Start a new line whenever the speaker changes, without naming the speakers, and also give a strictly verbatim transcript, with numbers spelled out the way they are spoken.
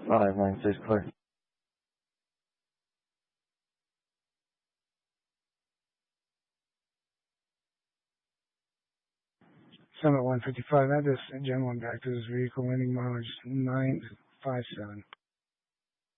five nine six clear.
Summit one fifty-five, address Gen one back to this vehicle, landing mileage nine five seven.